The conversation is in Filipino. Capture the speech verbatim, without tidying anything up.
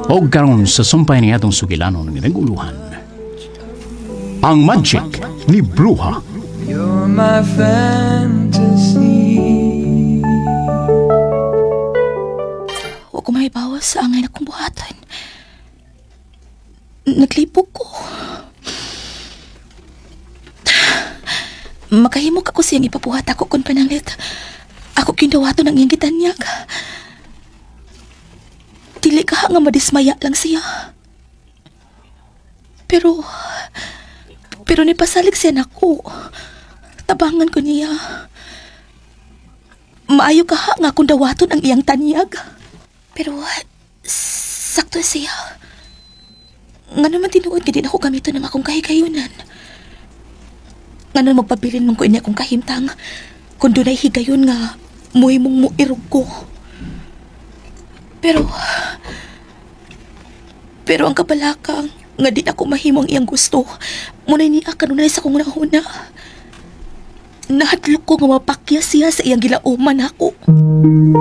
O karon sa sumpay ni atong sugilanon ng naguluhan. Ang magic ni Bruha. You're my fantasy. Huwag ko maibawas sa angay na kong buhatan. Naglibog ko. Makahimok ako siyang ipabuhat ako kung pananglit. Ako kindawato ng iyang gitanyag. Dili ka nga madismaya lang siya. Pero, pero nipasalig siya nako. Tabangan ko niya. Maayo ka nga kung dawaton ang iyang tanyag. Pero, sakto siya. Nga naman tinuod ka din ako gamito ng akong kahigayunan. Nga naman magpabilin mong ko ini akong kahimtang. Kung doon ay higayon nga, muhi mong muirog ko. Pero, pero ang kabalakang, nga di ako mahimong iyang gusto, muna niya kanunay sa kong nahuna. Nahadlok ko nga mapakya siya sa iyang gilauman ako.